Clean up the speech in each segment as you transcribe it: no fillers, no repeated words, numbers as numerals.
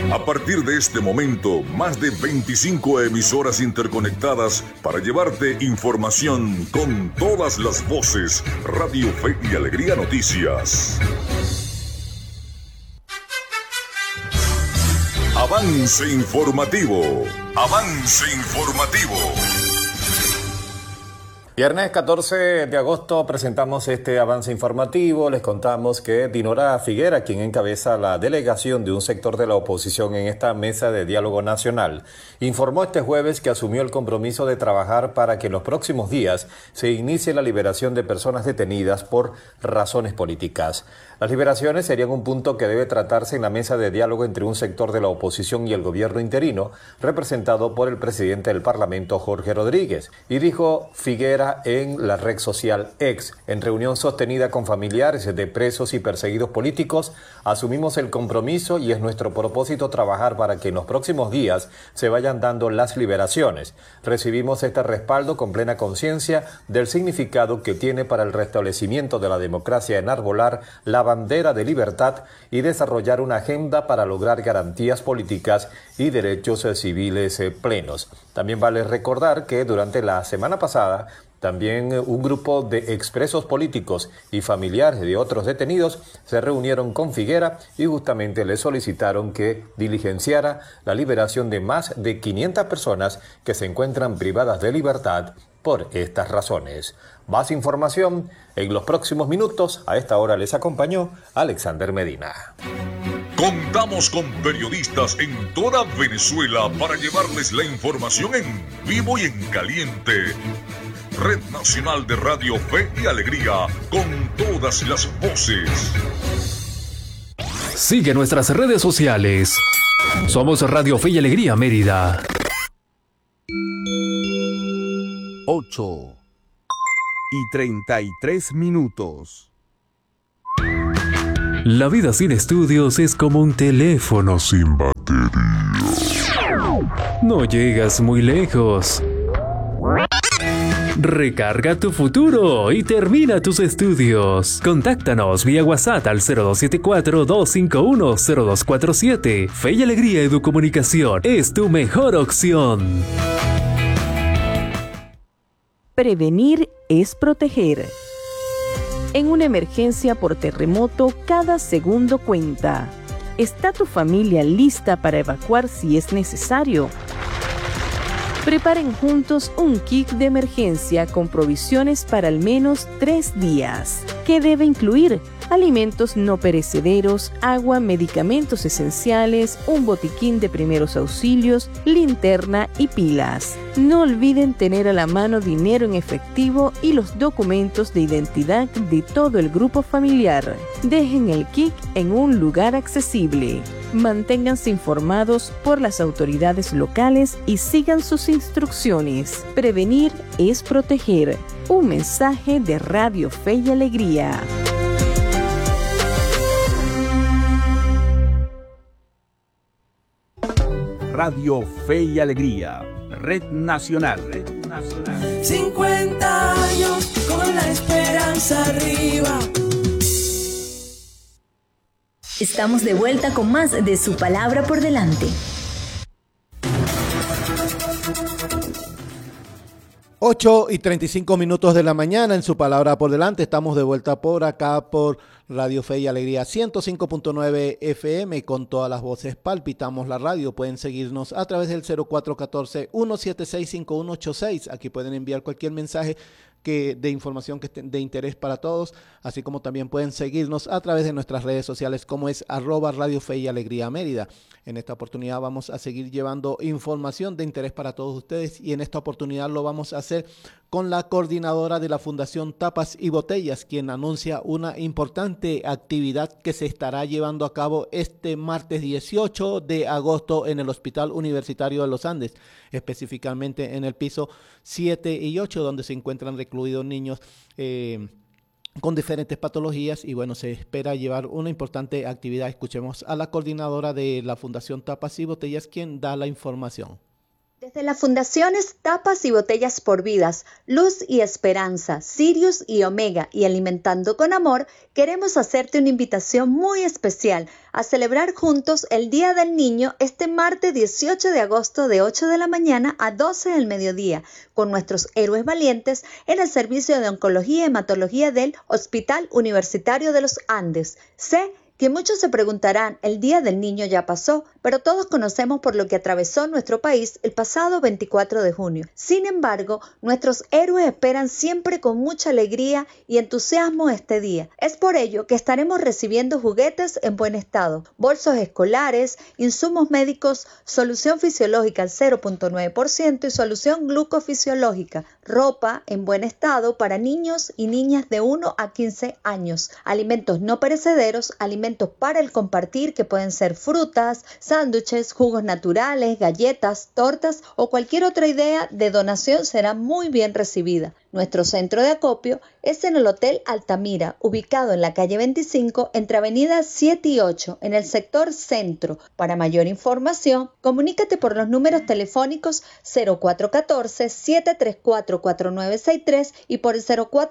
A partir de este momento, más de 25 emisoras interconectadas para llevarte información con todas las voces. Radio Fe y Alegría Noticias. Avance informativo. Avance informativo. Viernes 14 de agosto presentamos este avance informativo. Les contamos que Dinora Figuera, quien encabeza la delegación de un sector de la oposición en esta mesa de diálogo nacional, informó este jueves que asumió el compromiso de trabajar para que en los próximos días se inicie la liberación de personas detenidas por razones políticas. Las liberaciones serían un punto que debe tratarse en la mesa de diálogo entre un sector de la oposición y el gobierno interino, representado por el presidente del Parlamento, Jorge Rodríguez. Y dijo Figuera en la red social X, en reunión sostenida con familiares de presos y perseguidos políticos, asumimos el compromiso y es nuestro propósito trabajar para que en los próximos días se vayan dando las liberaciones. Recibimos este respaldo con plena conciencia del significado que tiene para el restablecimiento de la democracia enarbolar la bandera de libertad y desarrollar una agenda para lograr garantías políticas y derechos civiles plenos. También vale recordar que durante la semana pasada también un grupo de expresos políticos y familiares de otros detenidos se reunieron con Figuera y justamente le solicitaron que diligenciara la liberación de más de 500 personas que se encuentran privadas de libertad por estas razones. Más información en los próximos minutos. A esta hora les acompañó Alexander Medina. Contamos con periodistas en toda Venezuela para llevarles la información en vivo y en caliente. Red Nacional de Radio Fe y Alegría, con todas las voces. Sigue nuestras redes sociales. Somos Radio Fe y Alegría Mérida. 8:33. La vida sin estudios es como un teléfono sin batería. No llegas muy lejos. Recarga tu futuro y termina tus estudios. Contáctanos vía WhatsApp al 0274-251-0247. Fe y Alegría Educomunicación es tu mejor opción. Prevenir es proteger. En una emergencia por terremoto, cada segundo cuenta. ¿Está tu familia lista para evacuar si es necesario? Preparen juntos un kit de emergencia con provisiones para al menos 3 días. ¿Qué debe incluir? Alimentos no perecederos, agua, medicamentos esenciales, un botiquín de primeros auxilios, linterna y pilas. No olviden tener a la mano dinero en efectivo y los documentos de identidad de todo el grupo familiar. Dejen el kit en un lugar accesible. Manténganse informados por las autoridades locales y sigan sus instrucciones. Prevenir es proteger. Un mensaje de Radio Fe y Alegría. Radio Fe y Alegría, Red Nacional. 50 años con la esperanza arriba. Estamos de vuelta con más de Su Palabra por Delante. 8:35 de la mañana en Su Palabra por Delante. Estamos de vuelta por acá por Radio Fe y Alegría 105.9 FM con todas las voces. Palpitamos la radio. Pueden seguirnos a través del 0414-176-5186. Aquí pueden enviar cualquier mensaje de información que esté de interés para todos, así como también pueden seguirnos a través de nuestras redes sociales como es @Radio Fe y Alegría Mérida. En esta oportunidad vamos a seguir llevando información de interés para todos ustedes y en esta oportunidad lo vamos a hacer con la coordinadora de la Fundación Tapas y Botellas, quien anuncia una importante actividad que se estará llevando a cabo este martes 18 de agosto en el Hospital Universitario de los Andes, específicamente en el piso 7 y 8, donde se encuentran recluidos niños con diferentes patologías y bueno, se espera llevar una importante actividad. Escuchemos a la coordinadora de la Fundación Tapas y Botellas, quien da la información. Desde las fundaciones Tapas y Botellas por Vidas, Luz y Esperanza, Sirius y Omega y Alimentando con Amor, queremos hacerte una invitación muy especial a celebrar juntos el Día del Niño este martes 18 de agosto de 8 de la mañana a 12 del mediodía, con nuestros héroes valientes en el servicio de oncología y hematología del Hospital Universitario de los Andes. Sé que muchos se preguntarán, el Día del Niño ya pasó, pero todos conocemos por lo que atravesó nuestro país el pasado 24 de junio. Sin embargo, nuestros héroes esperan siempre con mucha alegría y entusiasmo este día. Es por ello que estaremos recibiendo juguetes en buen estado, bolsos escolares, insumos médicos, solución fisiológica al 0.9% y solución glucofisiológica, ropa en buen estado para niños y niñas de 1 a 15 años, alimentos no perecederos, alimentos para el compartir que pueden ser frutas, sándwiches, jugos naturales, galletas, tortas o cualquier otra idea de donación será muy bien recibida. Nuestro centro de acopio es en el Hotel Altamira, ubicado en la calle 25 entre Avenida 7 y 8 en el sector centro. Para mayor información, comunícate por los números telefónicos 0414-734-4963 y por el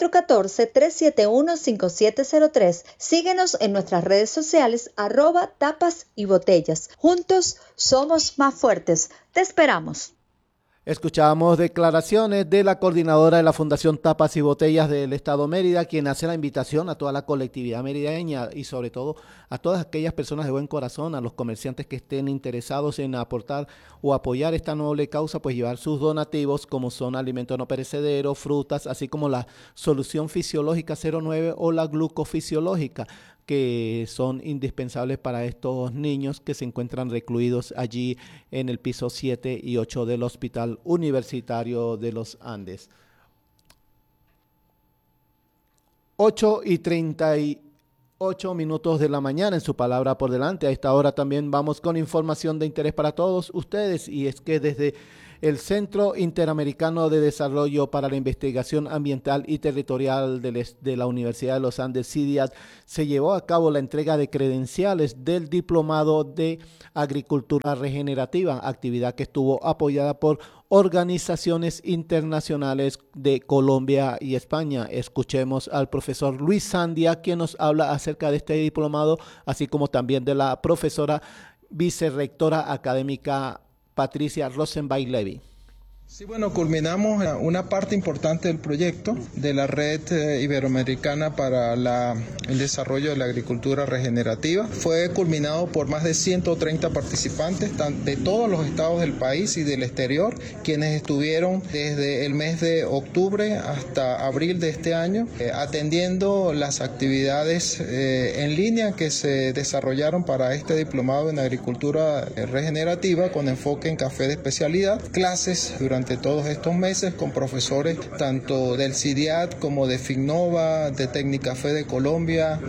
0414-371-5703. Síguenos en nuestras redes sociales @tapas y botellas. Juntos somos más fuertes. Te esperamos. Escuchamos declaraciones de la coordinadora de la Fundación Tapas y Botellas del Estado Mérida, quien hace la invitación a toda la colectividad merideña y sobre todo a todas aquellas personas de buen corazón, a los comerciantes que estén interesados en aportar o apoyar esta noble causa, pues llevar sus donativos como son alimentos no perecederos, frutas, así como la solución fisiológica 09 o la glucofisiológica, que son indispensables para estos niños que se encuentran recluidos allí en el piso 7 y 8 del Hospital Universitario de los Andes. 8:38 de la mañana en su palabra por delante. A esta hora también vamos con información de interés para todos ustedes, y es que desde el Centro Interamericano de Desarrollo para la Investigación Ambiental y Territorial de la Universidad de los Andes, CIDIAT, se llevó a cabo la entrega de credenciales del Diplomado de Agricultura Regenerativa, actividad que estuvo apoyada por organizaciones internacionales de Colombia y España. Escuchemos al profesor Luis Sandia, quien nos habla acerca de este diplomado, así como también de la profesora vicerrectora académica Patricia Rosenbach-Levy. Sí, bueno, culminamos una parte importante del proyecto de la Red Iberoamericana para el Desarrollo de la Agricultura Regenerativa. Fue culminado por más de 130 participantes de todos los estados del país y del exterior, quienes estuvieron desde el mes de octubre hasta abril de este año, atendiendo las actividades en línea que se desarrollaron para este diplomado en agricultura regenerativa con enfoque en café de especialidad, clases durante todos estos meses con profesores tanto del CIDIAT como de Finnova, de Tecnicafé de Colombia,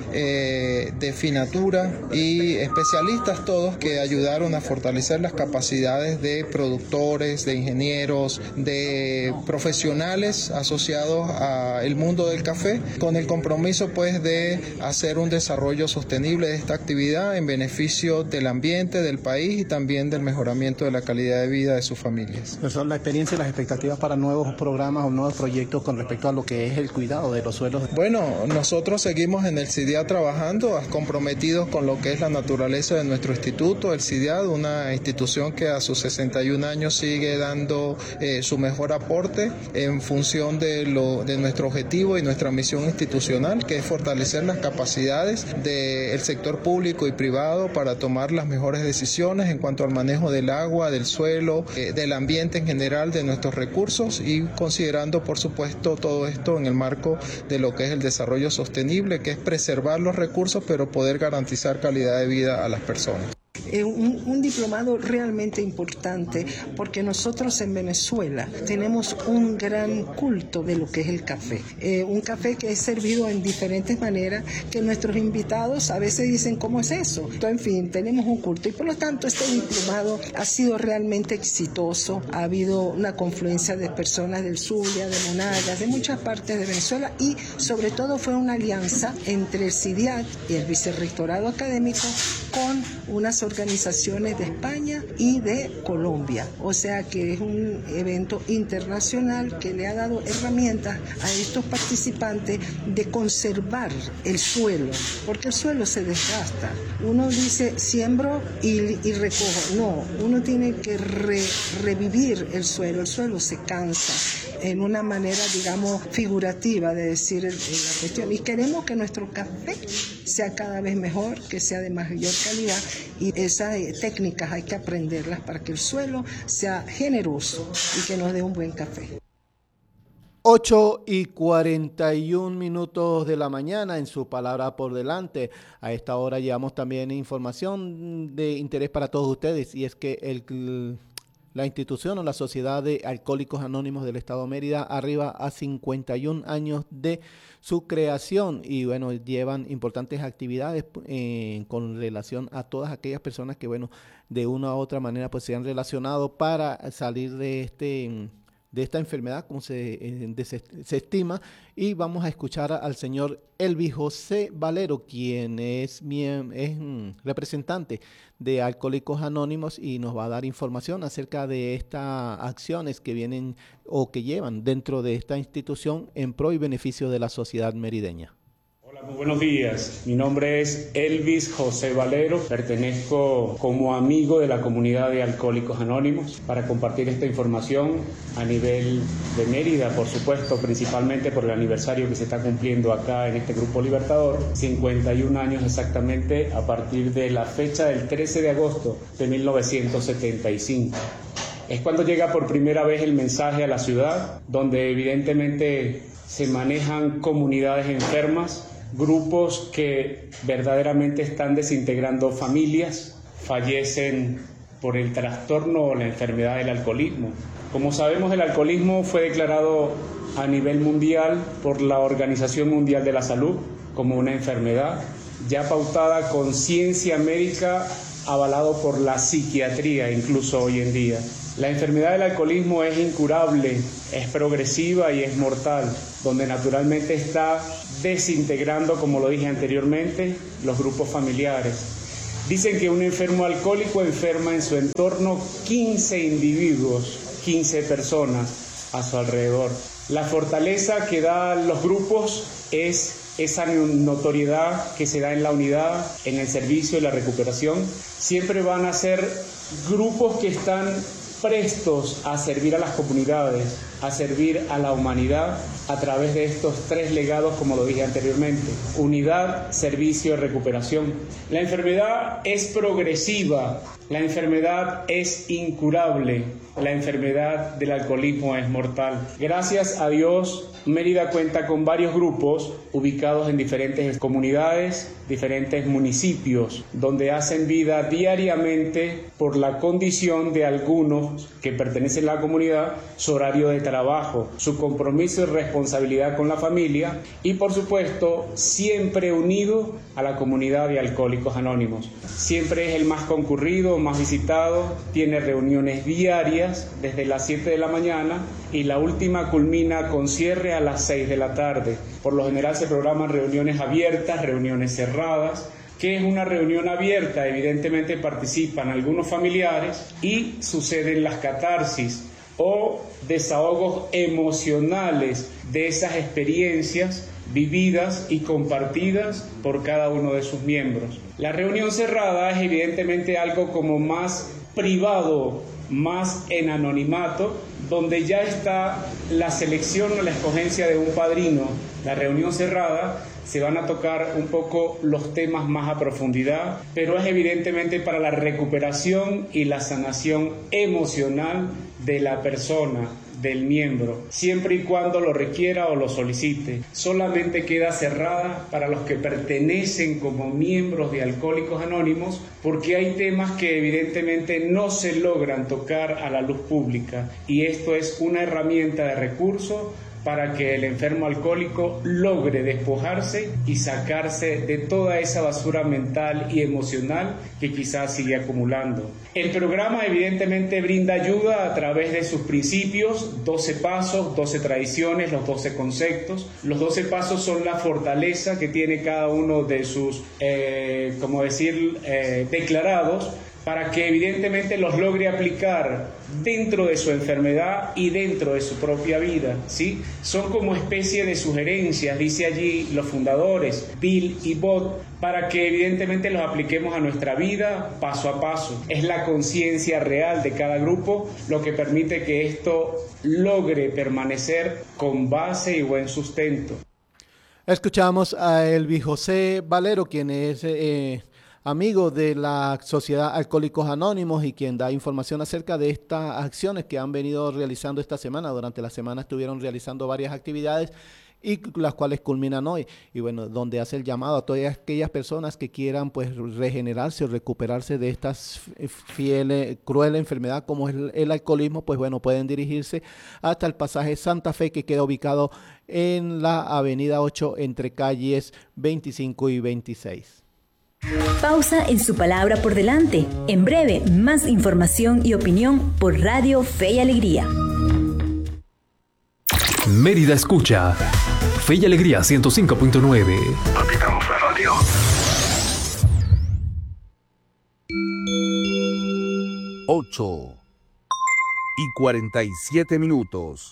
de Finatura y especialistas todos que ayudaron a fortalecer las capacidades de productores, de ingenieros, de profesionales asociados al mundo del café, con el compromiso pues de hacer un desarrollo sostenible de esta actividad en beneficio del ambiente, del país y también del mejoramiento de la calidad de vida de sus familias. Profesor, la experiencia y las expectativas para nuevos programas o nuevos proyectos con respecto a lo que es el cuidado de los suelos. Bueno, nosotros seguimos en el CIDIAT trabajando, comprometidos con lo que es la naturaleza de nuestro instituto, el CIDIAT, una institución que a sus 61 años sigue dando su mejor aporte en función de nuestro objetivo y nuestra misión institucional, que es fortalecer las capacidades del sector público y privado para tomar las mejores decisiones en cuanto al manejo del agua, del suelo, del ambiente en general, de nuestros recursos, y considerando por supuesto todo esto en el marco de lo que es el desarrollo sostenible, que es preservar los recursos pero poder garantizar calidad de vida a las personas. Un diplomado realmente importante porque nosotros en Venezuela tenemos un gran culto de lo que es el café. Un café que es servido en diferentes maneras, que nuestros invitados a veces dicen ¿cómo es eso? Entonces, en fin, tenemos un culto y por lo tanto este diplomado ha sido realmente exitoso. Ha habido una confluencia de personas del Zulia, de Monagas, de muchas partes de Venezuela, y sobre todo fue una alianza entre el CIDIAT y el Vicerrectorado Académico con unas organizaciones de España y de Colombia. O sea que es un evento internacional que le ha dado herramientas a estos participantes de conservar el suelo, porque el suelo se desgasta. Uno dice siembro y recojo. No, uno tiene que revivir el suelo se cansa, en una manera, digamos, figurativa de decir la cuestión. Y queremos que nuestro café sea cada vez mejor, que sea de mayor calidad, y esas técnicas hay que aprenderlas para que el suelo sea generoso y que nos dé un buen café. 8:41 de la mañana en su palabra por delante. A esta hora llevamos también información de interés para todos ustedes, y es que la institución o la Sociedad de Alcohólicos Anónimos del Estado de Mérida arriba a 51 años de su creación, y bueno, llevan importantes actividades con relación a todas aquellas personas que, bueno, de una u otra manera pues se han relacionado para salir de esta enfermedad, como se estima. Y vamos a escuchar al señor Elvis José Valero, quien es representante de Alcohólicos Anónimos, y nos va a dar información acerca de estas acciones que vienen o que llevan dentro de esta institución en pro y beneficio de la sociedad merideña. Hola, muy buenos días. Mi nombre es Elvis José Valero. Pertenezco como amigo de la comunidad de Alcohólicos Anónimos para compartir esta información a nivel de Mérida, por supuesto, principalmente por el aniversario que se está cumpliendo acá en este Grupo Libertador, 51 años exactamente a partir de la fecha del 13 de agosto de 1975. Es cuando llega por primera vez el mensaje a la ciudad, donde evidentemente se manejan comunidades enfermas, grupos que verdaderamente están desintegrando familias, fallecen por el trastorno o la enfermedad del alcoholismo. Como sabemos, el alcoholismo fue declarado a nivel mundial por la Organización Mundial de la Salud como una enfermedad ya pautada con ciencia médica, avalado por la psiquiatría incluso hoy en día. La enfermedad del alcoholismo es incurable, es progresiva y es mortal, donde naturalmente está desintegrando, como lo dije anteriormente, los grupos familiares. Dicen que un enfermo alcohólico enferma en su entorno 15 individuos, 15 personas a su alrededor. La fortaleza que dan los grupos es esa notoriedad que se da en la unidad, en el servicio y la recuperación. Siempre van a ser grupos que están prestos a servir a las comunidades, a servir a la humanidad a través de estos tres legados, como lo dije anteriormente: unidad, servicio y recuperación. La enfermedad es progresiva, la enfermedad es incurable, la enfermedad del alcoholismo es mortal. Gracias a Dios, Mérida cuenta con varios grupos ubicados en diferentes comunidades, diferentes municipios, donde hacen vida diariamente por la condición de algunos que pertenecen a la comunidad, su horario de trabajo, su compromiso y responsabilidad con la familia, y por supuesto siempre unido a la comunidad de Alcohólicos Anónimos. Siempre es el más concurrido, más visitado, tiene reuniones diarias desde las 7 de la mañana y la última culmina con cierre a las 6 de la tarde. Por lo general se programan reuniones abiertas, reuniones cerradas. ¿Qué es una reunión abierta? Evidentemente participan algunos familiares y suceden las catarsis o desahogos emocionales de esas experiencias vividas y compartidas por cada uno de sus miembros. La reunión cerrada es evidentemente algo como más privado, más en anonimato, donde ya está la selección o la escogencia de un padrino. La reunión cerrada se van a tocar un poco los temas más a profundidad, pero es evidentemente para la recuperación y la sanación emocional de la persona, del miembro, siempre y cuando lo requiera o lo solicite. Solamente queda cerrada para los que pertenecen como miembros de Alcohólicos Anónimos, porque hay temas que evidentemente no se logran tocar a la luz pública, y esto es una herramienta de recurso para que el enfermo alcohólico logre despojarse y sacarse de toda esa basura mental y emocional que quizás sigue acumulando. El programa evidentemente brinda ayuda a través de sus principios, 12 pasos, 12 tradiciones, los 12 conceptos. Los 12 pasos son la fortaleza que tiene cada uno de sus, declarados, para que evidentemente los logre aplicar dentro de su enfermedad y dentro de su propia vida, ¿sí? Son como especie de sugerencias, dice allí los fundadores, Bill y Bob, para que evidentemente los apliquemos a nuestra vida paso a paso. Es la conciencia real de cada grupo lo que permite que esto logre permanecer con base y buen sustento. Escuchamos a Elvis José Valero, quien es amigo de la Sociedad Alcohólicos Anónimos y quien da información acerca de estas acciones que han venido realizando esta semana. Durante la semana estuvieron realizando varias actividades y las cuales culminan hoy. Y bueno, donde hace el llamado a todas aquellas personas que quieran pues regenerarse o recuperarse de esta cruel enfermedad como es el alcoholismo, pues bueno, pueden dirigirse hasta el pasaje Santa Fe, que queda ubicado en la avenida 8 entre calles 25 y 26. Pausa en Su Palabra por Delante. En breve, más información y opinión por Radio Fe y Alegría. Mérida escucha Fe y Alegría 105.9. Palpitamos la radio. Ocho y 47 minutos.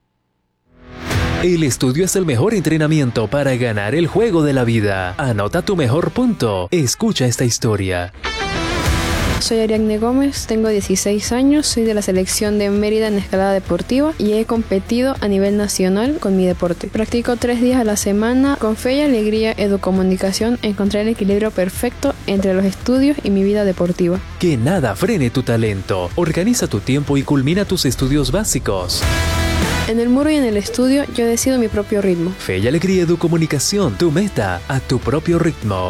El estudio es el mejor entrenamiento para ganar el juego de la vida. Anota tu mejor punto. Escucha esta historia. Soy Ariadne Gómez, tengo 16 años, soy de la selección de Mérida en escalada deportiva y he competido a nivel nacional con mi deporte. Practico 3 días a la semana. Con Fe y Alegría Educomunicación encontré el equilibrio perfecto entre los estudios y mi vida deportiva. Que nada frene tu talento. Organiza tu tiempo y culmina tus estudios básicos. En el muro y en el estudio yo decido mi propio ritmo. Fe y Alegría Educomunicación, tu meta a tu propio ritmo.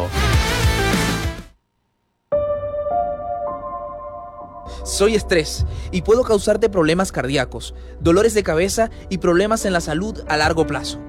Soy estrés y puedo causarte problemas cardíacos, dolores de cabeza y problemas en la salud a largo plazo.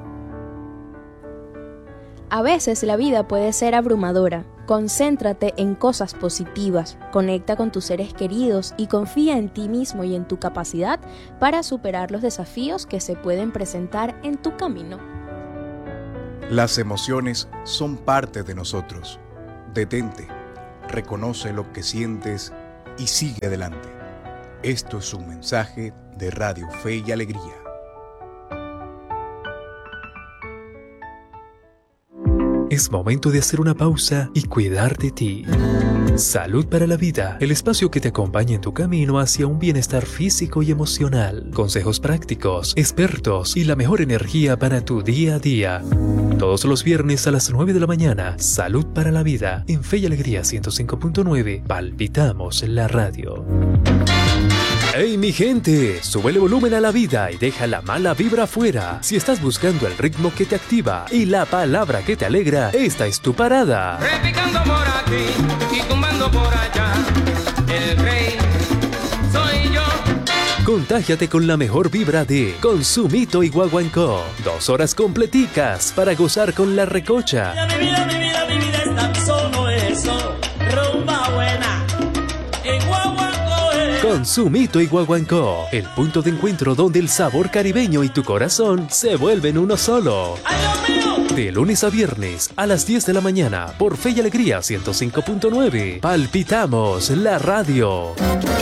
A veces la vida puede ser abrumadora. Concéntrate en cosas positivas, conecta con tus seres queridos y confía en ti mismo y en tu capacidad para superar los desafíos que se pueden presentar en tu camino. Las emociones son parte de nosotros. Detente, reconoce lo que sientes y sigue adelante. Esto es un mensaje de Radio Fe y Alegría. Es momento de hacer una pausa y cuidar de ti. Salud para la Vida, el espacio que te acompaña en tu camino hacia un bienestar físico y emocional. Consejos prácticos, expertos y la mejor energía para tu día a día. Todos los viernes a las 9 de la mañana, Salud para la Vida, en Fe y Alegría 105.9, palpitamos la radio. ¡Hey mi gente! Súbele volumen a la vida y deja la mala vibra afuera. Si estás buscando el ritmo que te activa y la palabra que te alegra, esta es tu parada. Repicando por aquí y tumbando por allá, el rey soy yo. Contágiate con la mejor vibra de Consumito y Guaguancó. 2 horas completicas para gozar con la recocha. Mi vida es tan solo eso, rumba buena, en Guaguancó. Consumito y Guaguancó, el punto de encuentro donde el sabor caribeño y tu corazón se vuelven uno solo. De lunes a viernes a las 10 de la mañana por Fe y Alegría 105.9. Palpitamos la radio.